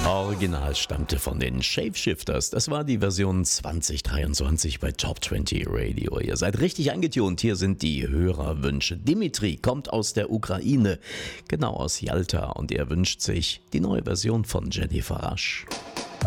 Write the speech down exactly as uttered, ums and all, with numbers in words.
Original stammte von den Shapeshifters. Das war die Version zwanzig dreiundzwanzig bei Top zwanzig Radio. Ihr seid richtig angetunt. Hier sind die Hörerwünsche. Dimitri kommt aus der Ukraine, genau aus Jalta, und er wünscht sich die neue Version von Jennifer Rush.